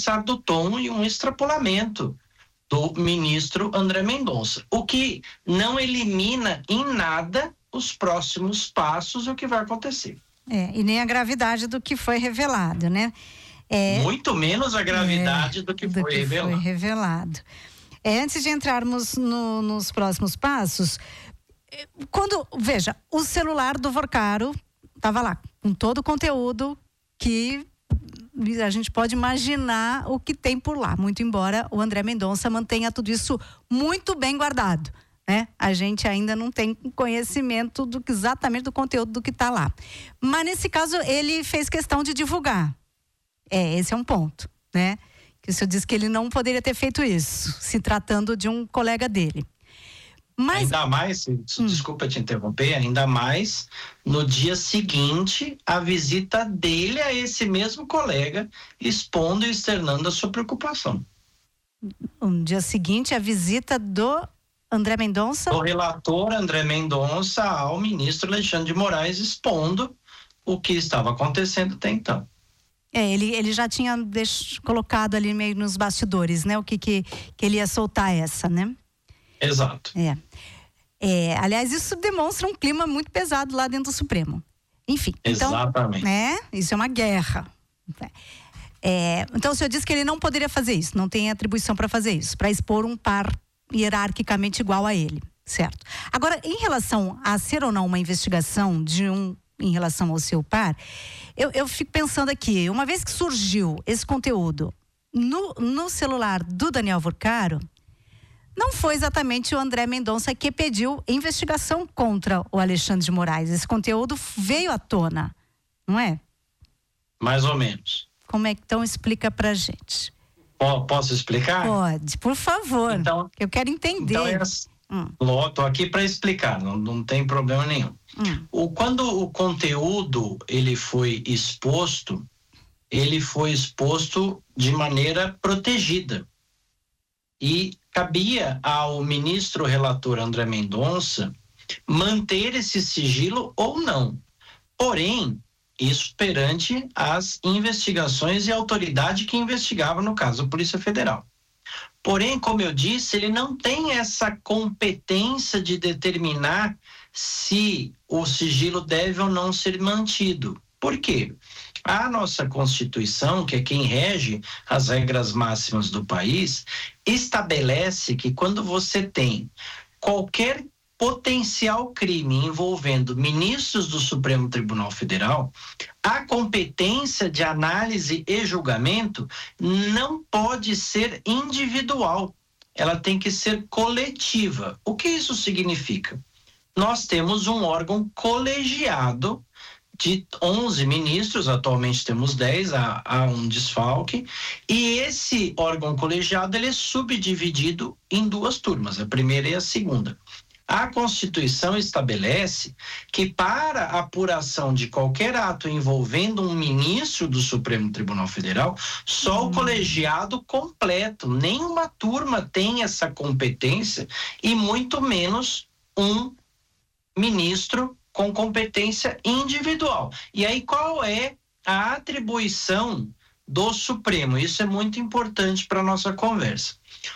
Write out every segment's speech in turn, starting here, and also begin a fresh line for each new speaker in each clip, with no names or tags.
passar do tom e um extrapolamento do ministro André Mendonça, o que não elimina em nada os próximos passos e o que vai acontecer.
E nem a gravidade do que foi revelado, né?
Muito menos a gravidade do que foi revelado.
Antes de entrarmos nos próximos passos, veja, o celular do Vorcaro estava lá, com todo o conteúdo que a gente pode imaginar o que tem por lá, muito embora o André Mendonça mantenha tudo isso muito bem guardado, né? A gente ainda não tem conhecimento exatamente do conteúdo do que está lá. Mas nesse caso ele fez questão de divulgar. Esse é um ponto, né? Que o senhor disse que ele não poderia ter feito isso, se tratando de um colega dele. Mas,
ainda mais, desculpa te interromper, ainda mais no dia seguinte a visita dele a esse mesmo colega, expondo e externando a sua preocupação.
No dia seguinte a visita do André Mendonça?
O relator André Mendonça ao ministro Alexandre de Moraes, expondo o que estava acontecendo até então.
Ele já tinha colocado ali meio nos bastidores, né? O que ele ia soltar essa, né?
Exato.
Aliás, isso demonstra um clima muito pesado lá dentro do Supremo. Enfim.
Exatamente.
Então, isso é uma guerra. Então, o senhor disse que ele não poderia fazer isso, não tem atribuição para fazer isso, para expor um par hierarquicamente igual a ele, certo? Agora, em relação a ser ou não uma investigação em relação ao seu par, eu fico pensando aqui, uma vez que surgiu esse conteúdo no celular do Daniel Vorcaro, não foi exatamente o André Mendonça que pediu investigação contra o Alexandre de Moraes. Esse conteúdo veio à tona, não é?
Mais ou menos.
Como é que então explica pra gente?
Posso explicar?
Pode, por favor.
Então,
eu quero entender.
Então, tô aqui para explicar, não tem problema nenhum. Quando o conteúdo ele foi exposto de maneira protegida. E cabia ao ministro relator André Mendonça manter esse sigilo ou não. Porém, isso perante as investigações e a autoridade que investigava, no caso, a Polícia Federal. Porém, como eu disse, ele não tem essa competência de determinar se o sigilo deve ou não ser mantido. Por quê? A nossa Constituição, que é quem rege as regras máximas do país, estabelece que quando você tem qualquer potencial crime envolvendo ministros do Supremo Tribunal Federal, a competência de análise e julgamento não pode ser individual, ela tem que ser coletiva. O que isso significa? Nós temos um órgão colegiado de 11 ministros, atualmente temos 10, há um desfalque, e esse órgão colegiado ele é subdividido em duas turmas, a primeira e a segunda. A Constituição estabelece que para a apuração de qualquer ato envolvendo um ministro do Supremo Tribunal Federal, só o colegiado completo, nenhuma turma tem essa competência e muito menos um ministro com competência individual. E aí qual é a atribuição do Supremo? Isso é muito importante para a nossa conversa.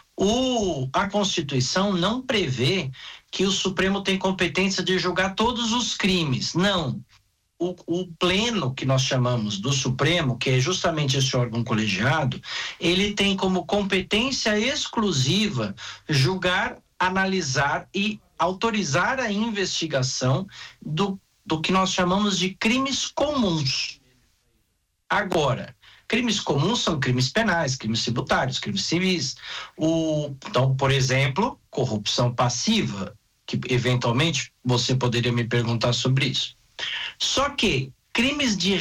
A Constituição não prevê que o Supremo tem competência de julgar todos os crimes. Não. O pleno, que nós chamamos do Supremo, que é justamente esse órgão colegiado, ele tem como competência exclusiva julgar, analisar e autorizar a investigação do que nós chamamos de crimes comuns. Agora, crimes comuns são crimes penais, crimes tributários, crimes civis. Então, por exemplo, corrupção passiva, que eventualmente você poderia me perguntar sobre isso. Só que crimes de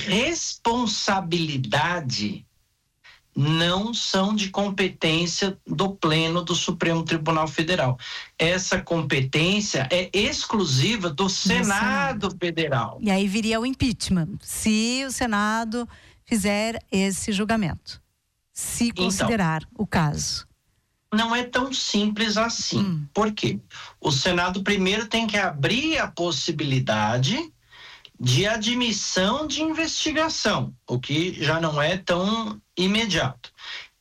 responsabilidade não são de competência do Pleno do Supremo Tribunal Federal. Essa competência é exclusiva do Senado Federal.
E aí viria o impeachment, se o Senado fizer esse julgamento, se considerar o caso.
Não é tão simples assim. Por quê? O Senado primeiro tem que abrir a possibilidade de admissão de investigação, o que já não é tão imediato.